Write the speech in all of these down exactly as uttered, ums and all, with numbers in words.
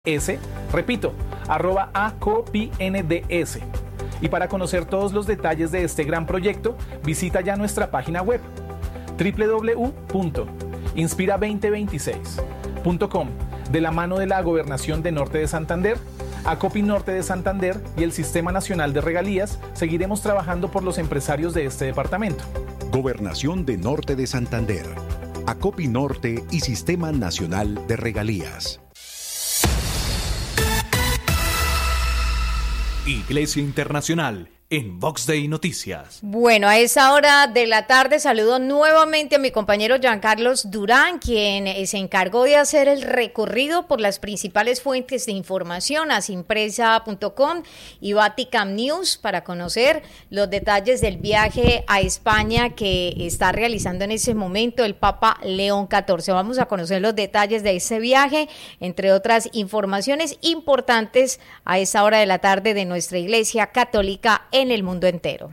S, repito, arroba acopinds. Y para conocer todos los detalles de este gran proyecto, visita ya nuestra página web doble u doble u doble u punto inspira dos mil veintiséis punto com. De la mano de la Gobernación de Norte de Santander, Acopi Norte de Santander y el Sistema Nacional de Regalías, seguiremos trabajando por los empresarios de este departamento. Gobernación de Norte de Santander, Acopi Norte y Sistema Nacional de Regalías. Iglesia Internacional en Vox Day Noticias. Bueno, a esa hora de la tarde saludo nuevamente a mi compañero Giancarlos Durán, quien se encargó de hacer el recorrido por las principales fuentes de información, asimpresa punto com y Vatican News, para conocer los detalles del viaje a España que está realizando en ese momento el Papa León catorce. Vamos a conocer los detalles de ese viaje, entre otras informaciones importantes a esa hora de la tarde de nuestra Iglesia Católica en el mundo entero.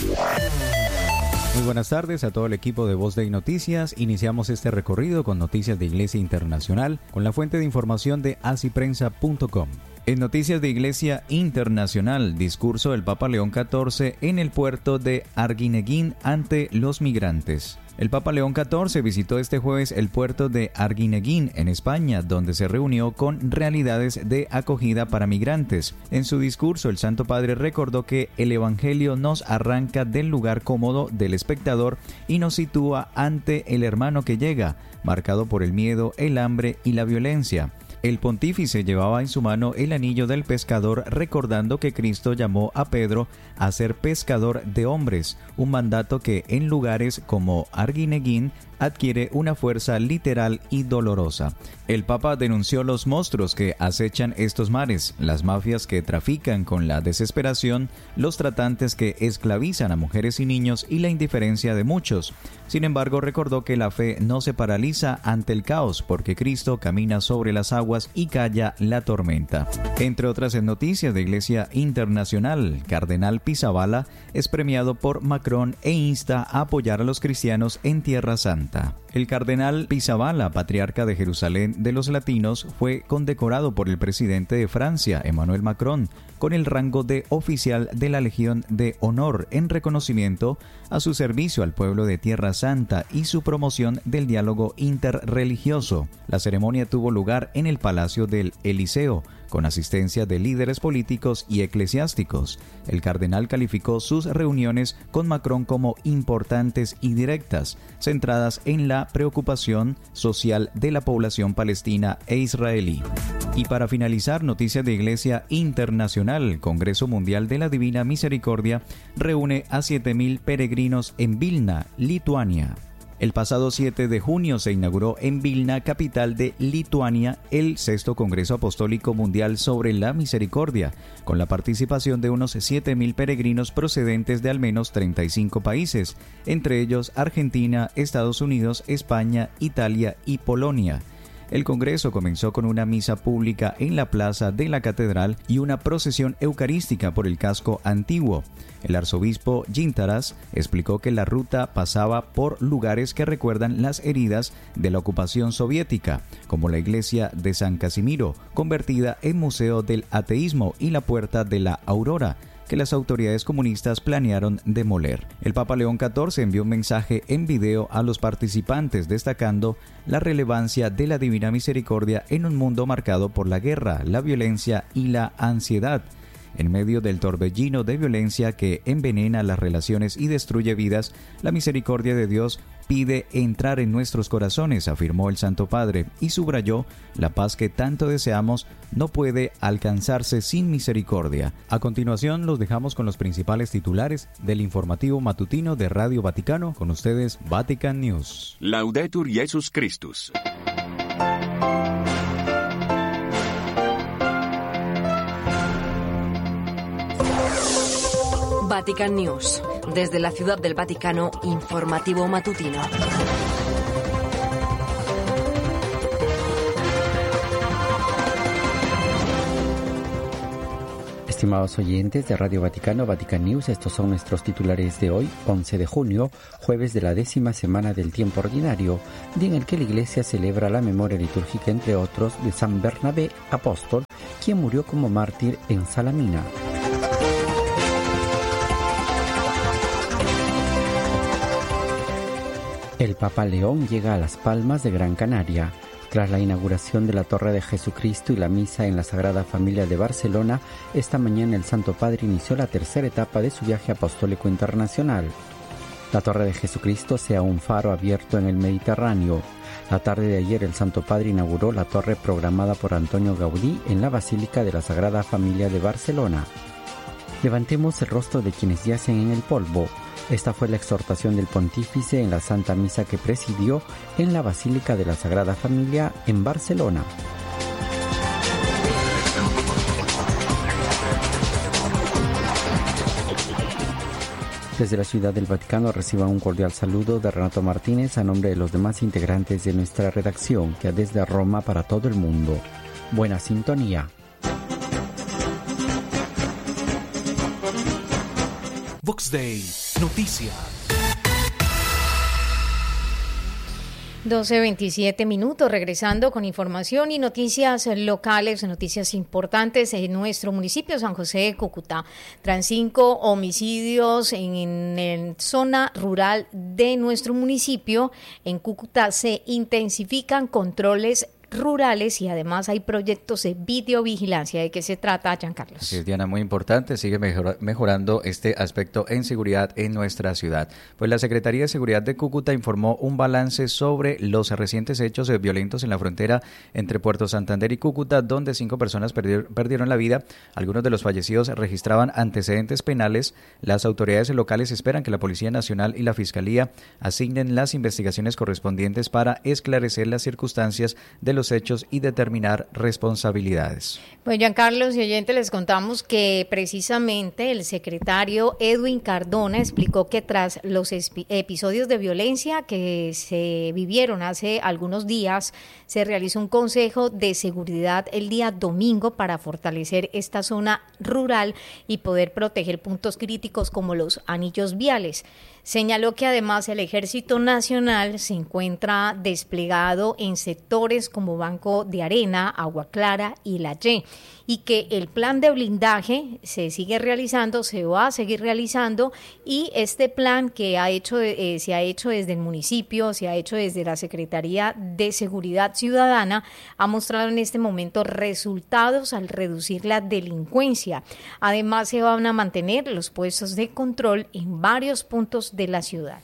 Muy buenas tardes a todo el equipo de Voz Day Noticias. Iniciamos este recorrido con noticias de Iglesia Internacional con la fuente de información de asimpresa punto com. En noticias de Iglesia Internacional, discurso del Papa León catorce en el puerto de Arguineguín ante los migrantes. El Papa León catorce visitó este jueves el puerto de Arguineguín, en España, donde se reunió con realidades de acogida para migrantes. En su discurso, el Santo Padre recordó que el Evangelio nos arranca del lugar cómodo del espectador y nos sitúa ante el hermano que llega, marcado por el miedo, el hambre y la violencia. El pontífice llevaba en su mano el anillo del pescador, recordando que Cristo llamó a Pedro a ser pescador de hombres, un mandato que en lugares como Arguineguín adquiere una fuerza literal y dolorosa. El Papa denunció los monstruos que acechan estos mares, las mafias que trafican con la desesperación, los tratantes que esclavizan a mujeres y niños y la indiferencia de muchos. Sin embargo, recordó que la fe no se paraliza ante el caos, porque Cristo camina sobre las aguas y calla la tormenta. Entre otras noticias de Iglesia Internacional, Cardenal Pizzaballa es premiado por Macron e insta a apoyar a los cristianos en Tierra Santa. El cardenal Pizzaballa, patriarca de Jerusalén de los latinos, fue condecorado por el presidente de Francia, Emmanuel Macron, con el rango de oficial de la Legión de Honor en reconocimiento a su servicio al pueblo de Tierra Santa y su promoción del diálogo interreligioso. La ceremonia tuvo lugar en el Palacio del Eliseo, con asistencia de líderes políticos y eclesiásticos. El cardenal calificó sus reuniones con Macron como importantes y directas, centradas en la preocupación social de la población palestina e israelí. Y para finalizar, noticias de Iglesia Internacional, Congreso Mundial de la Divina Misericordia reúne a siete mil peregrinos en Vilna, Lituania. El pasado siete de junio se inauguró en Vilna, capital de Lituania, el sexto Congreso Apostólico Mundial sobre la Misericordia, con la participación de unos siete mil peregrinos procedentes de al menos treinta y cinco países, entre ellos Argentina, Estados Unidos, España, Italia y Polonia. El Congreso comenzó con una misa pública en la plaza de la Catedral y una procesión eucarística por el casco antiguo. El arzobispo Gintaras explicó que la ruta pasaba por lugares que recuerdan las heridas de la ocupación soviética, como la iglesia de San Casimiro, convertida en Museo del Ateísmo, y la Puerta de la Aurora, que las autoridades comunistas planearon demoler. El Papa León catorce envió un mensaje en video a los participantes destacando la relevancia de la Divina Misericordia en un mundo marcado por la guerra, la violencia y la ansiedad. En medio del torbellino de violencia que envenena las relaciones y destruye vidas, la misericordia de Dios pide entrar en nuestros corazones, afirmó el Santo Padre, y subrayó: la paz que tanto deseamos no puede alcanzarse sin misericordia. A continuación, los dejamos con los principales titulares del informativo matutino de Radio Vaticano. Con ustedes, Vatican News. Laudetur Jesus Christus. Vatican News. Desde la Ciudad del Vaticano, informativo matutino. Estimados oyentes de Radio Vaticano, Vatican News, estos son nuestros titulares de hoy, once de junio, jueves de la décima semana del tiempo ordinario, día en el que la Iglesia celebra la memoria litúrgica, entre otros, de San Bernabé, apóstol, quien murió como mártir en Salamina. El Papa León llega a Las Palmas de Gran Canaria. Tras la inauguración de la Torre de Jesucristo y la misa en la Sagrada Familia de Barcelona, esta mañana el Santo Padre inició la tercera etapa de su viaje apostólico internacional. La Torre de Jesucristo sea un faro abierto en el Mediterráneo. La tarde de ayer el Santo Padre inauguró la torre programada por Antonio Gaudí en la Basílica de la Sagrada Familia de Barcelona. Levantemos el rostro de quienes yacen en el polvo. Esta fue la exhortación del Pontífice en la Santa Misa que presidió en la Basílica de la Sagrada Familia en Barcelona. Desde la Ciudad del Vaticano reciban un cordial saludo de Renato Martínez a nombre de los demás integrantes de nuestra redacción, que desde Roma para todo el mundo. Buena sintonía. Vox Day, noticias. doce veintisiete minutos, regresando con información y noticias locales, noticias importantes en nuestro municipio San José de Cúcuta. Tras cinco homicidios en, en zona rural de nuestro municipio, en Cúcuta se intensifican controles rurales y además hay proyectos de videovigilancia. ¿De qué se trata, Giancarlos? Así es, Diana, muy importante, sigue mejor, mejorando este aspecto en seguridad en nuestra ciudad. Pues la Secretaría de Seguridad de Cúcuta informó un balance sobre los recientes hechos violentos en la frontera entre Puerto Santander y Cúcuta, donde cinco personas perdi- perdieron la vida. Algunos de los fallecidos registraban antecedentes penales. Las autoridades locales esperan que la Policía Nacional y la Fiscalía asignen las investigaciones correspondientes para esclarecer las circunstancias de los hechos y determinar responsabilidades. Pues Giancarlos y oyentes, les contamos que precisamente el secretario Edwin Cardona explicó que tras los espi- episodios de violencia que se vivieron hace algunos días, se realizó un consejo de seguridad el día domingo para fortalecer esta zona rural y poder proteger puntos críticos como los anillos viales. Señaló que además el Ejército Nacional se encuentra desplegado en sectores como Banco de Arena, Agua Clara y La Y, y que el plan de blindaje se sigue realizando, se va a seguir realizando, y este plan que ha hecho, eh, se ha hecho desde el municipio, se ha hecho desde la Secretaría de Seguridad Ciudadana, ha mostrado en este momento resultados al reducir la delincuencia. Además, se van a mantener los puestos de control en varios puntos de la ciudad.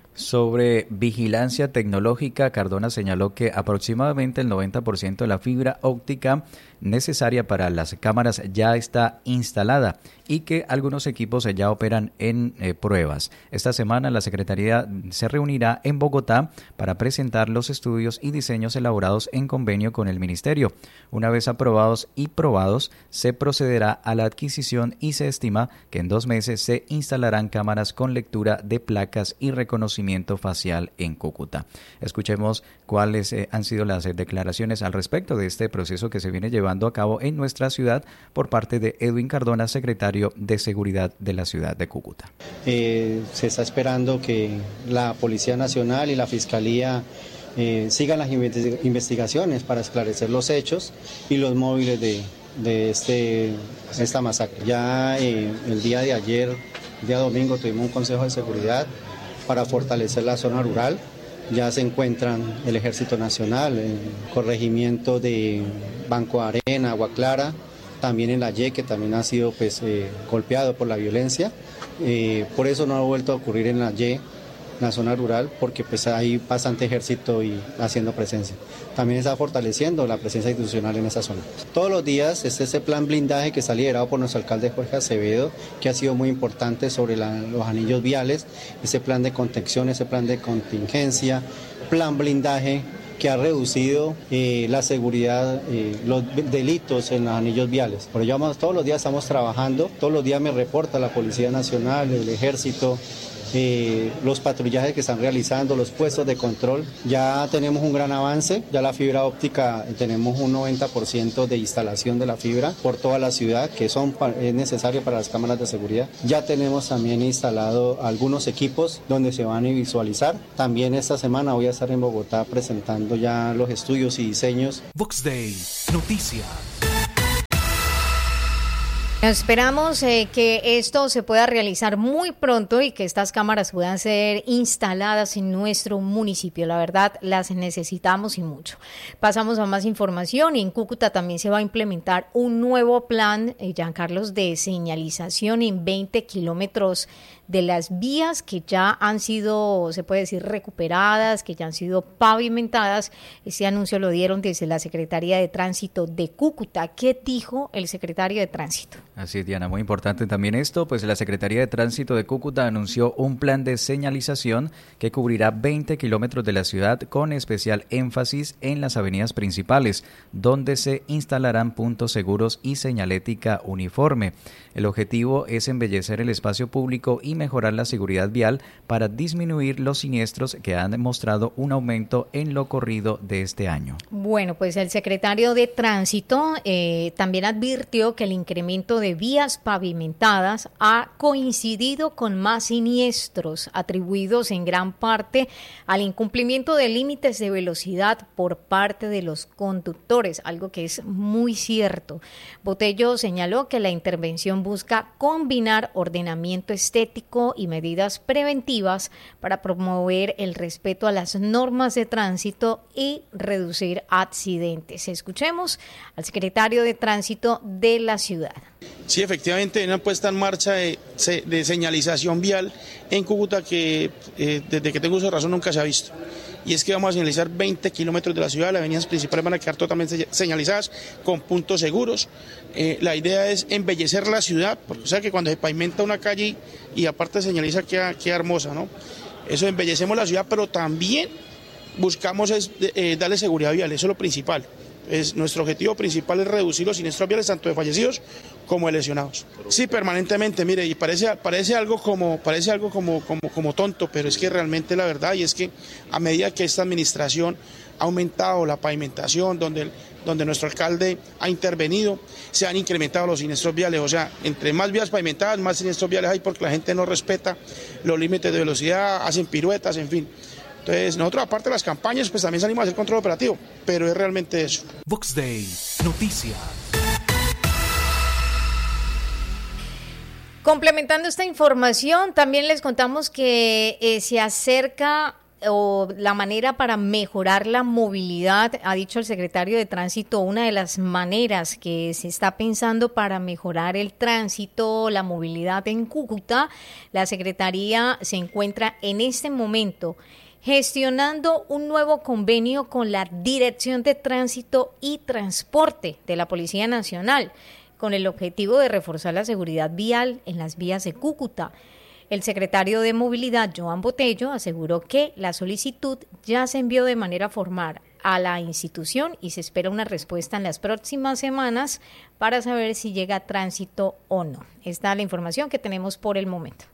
Sobre vigilancia tecnológica, Cardona señaló que aproximadamente el noventa por ciento de la fibra óptica necesaria para las cámaras ya está instalada y que algunos equipos ya operan en eh, pruebas. Esta semana la Secretaría se reunirá en Bogotá para presentar los estudios y diseños elaborados en convenio con el Ministerio. Una vez aprobados y probados, se procederá a la adquisición y se estima que en dos meses se instalarán cámaras con lectura de placas y reconocimiento facial en Cúcuta. Escuchemos cuáles eh, han sido las eh, declaraciones al respecto de este proceso que se viene llevando a cabo en nuestra ciudad por parte de Edwin Cardona, secretario de Seguridad de la ciudad de Cúcuta. Eh, se está esperando que la Policía Nacional y la Fiscalía eh, sigan las investigaciones para esclarecer los hechos y los móviles de, de este, esta masacre. Ya eh, el día de ayer, el día domingo, tuvimos un consejo de seguridad para fortalecer la zona rural. Ya se encuentran el Ejército Nacional, el corregimiento de Banco Arena, Agua Clara, también en La Y, que también ha sido pues, eh, golpeado por la violencia. Eh, por eso no ha vuelto a ocurrir en La Y, en la zona rural, porque pues hay bastante ejército y haciendo presencia. También está fortaleciendo la presencia institucional en esa zona. Todos los días es ese plan blindaje que está liderado por nuestro alcalde Jorge Acevedo, que ha sido muy importante sobre la, los anillos viales, ese plan de contención, ese plan de contingencia, plan blindaje que ha reducido eh, la seguridad, eh, los delitos en los anillos viales. Por ello, vamos, todos los días estamos trabajando, todos los días me reporta la Policía Nacional, el Ejército, eh, los patrullajes que están realizando, los puestos de control. Ya tenemos un gran avance, ya la fibra óptica, tenemos un noventa por ciento de instalación de la fibra por toda la ciudad, que son, es necesario para las cámaras de seguridad. Ya tenemos también instalado algunos equipos donde se van a visualizar. También esta semana voy a estar en Bogotá presentando ya los estudios y diseños. Vox Day, noticias. Esperamos eh, que esto se pueda realizar muy pronto y que estas cámaras puedan ser instaladas en nuestro municipio. La verdad, las necesitamos y mucho. Pasamos a más información. En Cúcuta también se va a implementar un nuevo plan, eh, Giancarlos, de señalización en veinte kilómetros de las vías que ya han sido, se puede decir, recuperadas, que ya han sido pavimentadas. Este anuncio lo dieron desde la Secretaría de Tránsito de Cúcuta. ¿Qué dijo el secretario de Tránsito? Así es, Diana, muy importante también esto, pues la Secretaría de Tránsito de Cúcuta anunció un plan de señalización que cubrirá veinte kilómetros de la ciudad con especial énfasis en las avenidas principales, donde se instalarán puntos seguros y señalética uniforme. El objetivo es embellecer el espacio público y mejorar la seguridad vial para disminuir los siniestros que han demostrado un aumento en lo corrido de este año. Bueno, pues el secretario de Tránsito eh, también advirtió que el incremento de vías pavimentadas ha coincidido con más siniestros atribuidos en gran parte al incumplimiento de límites de velocidad por parte de los conductores, algo que es muy cierto. Botello señaló que la intervención busca combinar ordenamiento estético y medidas preventivas para promover el respeto a las normas de tránsito y reducir accidentes. Escuchemos al secretario de Tránsito de la ciudad. Sí, efectivamente, hay una puesta en marcha de, de señalización vial en Cúcuta que eh, desde que tengo uso de razón nunca se ha visto. Y es que vamos a señalizar veinte kilómetros de la ciudad, las avenidas principales van a quedar totalmente señalizadas con puntos seguros. Eh, la idea es embellecer la ciudad, porque o sea que cuando se pavimenta una calle y aparte señaliza queda, queda hermosa, ¿no? Eso embellecemos la ciudad, pero también buscamos es, eh, darle seguridad vial, eso es lo principal. Es, nuestro objetivo principal es reducir los siniestros viales, tanto de fallecidos como de lesionados. Sí, permanentemente, mire, y parece, parece algo, como, parece algo como, como, como tonto, pero es que realmente la verdad, y es que a medida que esta administración ha aumentado la pavimentación, donde, donde nuestro alcalde ha intervenido, se han incrementado los siniestros viales, o sea, entre más vías pavimentadas, más siniestros viales hay porque la gente no respeta los límites de velocidad, hacen piruetas, en fin. Entonces, nosotros, aparte de las campañas, pues también salimos a hacer control operativo, pero es realmente eso. Vox Day, noticias. Complementando esta información, también les contamos que eh, se acerca o la manera para mejorar la movilidad, ha dicho el secretario de Tránsito, una de las maneras que se está pensando para mejorar el tránsito, la movilidad en Cúcuta. La Secretaría se encuentra en este momento gestionando un nuevo convenio con la Dirección de Tránsito y Transporte de la Policía Nacional, con el objetivo de reforzar la seguridad vial en las vías de Cúcuta. El secretario de Movilidad, Joan Botello, aseguró que la solicitud ya se envió de manera formal a la institución y se espera una respuesta en las próximas semanas para saber si llega tránsito o no. Esta es la información que tenemos por el momento.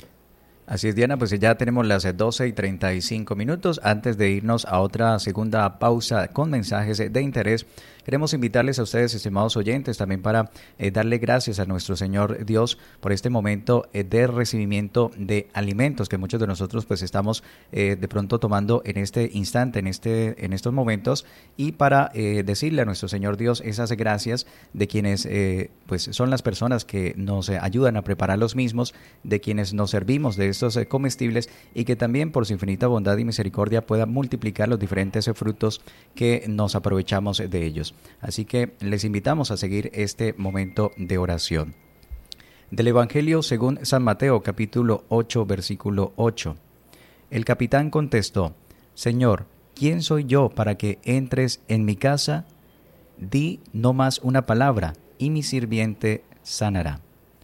Así es, Diana, pues ya tenemos las doce y treinta y cinco minutos. Antes de irnos a otra segunda pausa con mensajes de interés, queremos invitarles a ustedes, estimados oyentes, también para eh, darle gracias a nuestro Señor Dios por este momento eh, de recibimiento de alimentos que muchos de nosotros pues estamos eh, de pronto tomando en este instante, en este en estos momentos, y para eh, decirle a nuestro Señor Dios esas gracias de quienes eh, pues son las personas que nos eh, ayudan a preparar los mismos, de quienes nos servimos de estos eh, comestibles y que también por su infinita bondad y misericordia pueda multiplicar los diferentes eh, frutos que nos aprovechamos de ellos. Así que les invitamos a seguir este momento de oración. Del Evangelio según San Mateo, capítulo ocho, versículo ocho. El capitán contestó: Señor, ¿quién soy yo para que entres en mi casa? Di no más una palabra, y mi sirviente sanará.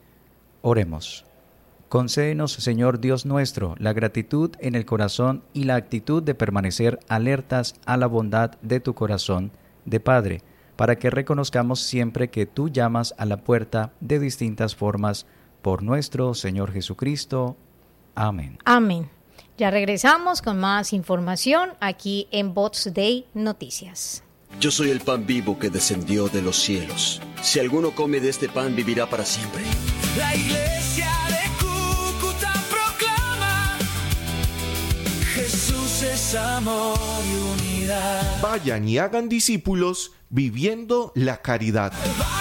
Oremos. Concédenos, Señor Dios nuestro, la gratitud en el corazón y la actitud de permanecer alertas a la bondad de tu corazón de Padre, para que reconozcamos siempre que tú llamas a la puerta de distintas formas por nuestro Señor Jesucristo. Amén. Amén. Ya regresamos con más información aquí en Vox Day Noticias. Yo soy el pan vivo que descendió de los cielos. Si alguno come de este pan, vivirá para siempre. La iglesia de Cúcuta proclama: Jesús es amor y unidad. Vayan y hagan discípulos viviendo la caridad.